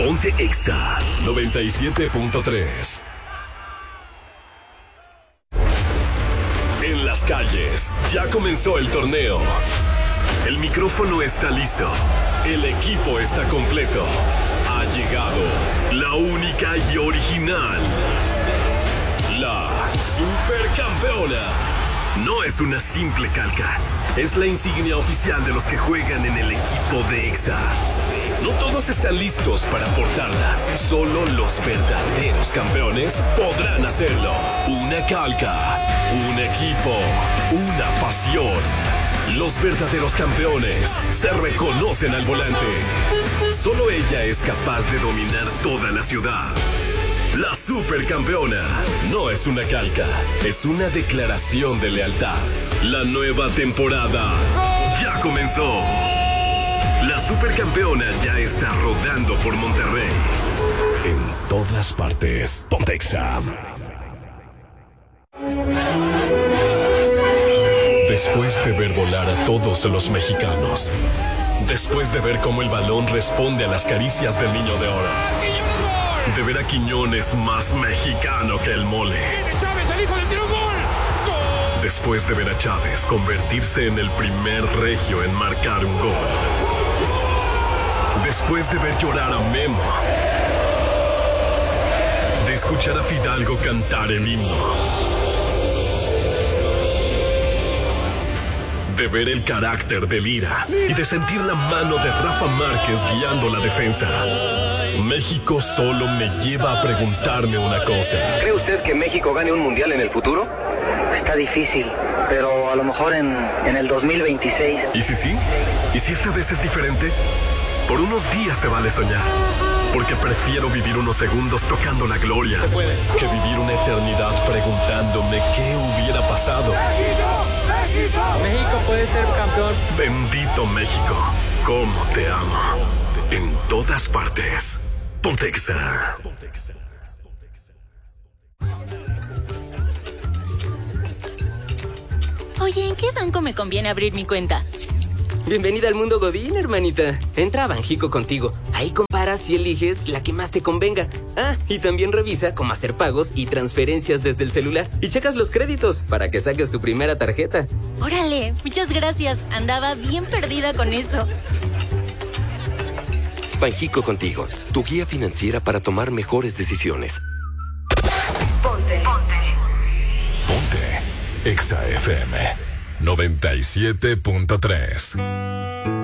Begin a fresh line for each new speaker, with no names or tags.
Ponte Exa 97.3. En las calles ya comenzó el torneo. El micrófono está listo. El equipo está completo. Ha llegado la única y original, la Supercampeona. No es una simple calca. Es la insignia oficial de los que juegan en el equipo de Exa. No todos están listos para portarla. Solo los verdaderos campeones podrán hacerlo. Una calca, un equipo, una pasión. Los verdaderos campeones se reconocen al volante. Solo ella es capaz de dominar toda la ciudad. La Supercampeona no es una calca, es una declaración de lealtad. La nueva temporada ya comenzó. La Supercampeona ya está rodando por Monterrey. En todas partes, Ponte Exa. Después de ver volar a todos los mexicanos, después de ver cómo el balón responde a las caricias del Niño de Oro, de ver a Quiñones más mexicano que el mole, después de ver a Chávez convertirse en el primer regio en marcar un gol, después de ver llorar a Memo, de escuchar a Fidalgo cantar el himno, de ver el carácter de Lira y de sentir la mano de Rafa Márquez guiando la defensa, México solo me lleva a preguntarme una cosa.
¿Cree usted que México gane un mundial en el futuro? Está difícil, pero a lo mejor en el 2026.
¿Y si sí? ¿Y si esta vez es diferente? Por unos días se vale soñar, porque prefiero vivir unos segundos tocando la gloria que vivir una eternidad preguntándome qué hubiera pasado.
México puede ser campeón.
Bendito México, cómo te amo. En todas partes, Ponte Exa.
Oye, ¿en qué banco me conviene abrir mi cuenta?
Bienvenida al mundo Godín, hermanita. Entra a Banjico contigo. Ahí comparas y eliges la que más te convenga. Ah, y también revisa cómo hacer pagos y transferencias desde el celular. Y checas los créditos para que saques tu primera tarjeta.
Órale, muchas gracias. Andaba bien perdida con eso.
Banjico contigo, tu guía financiera para tomar mejores decisiones.
Ponte.
Ponte Exa FM 97.3.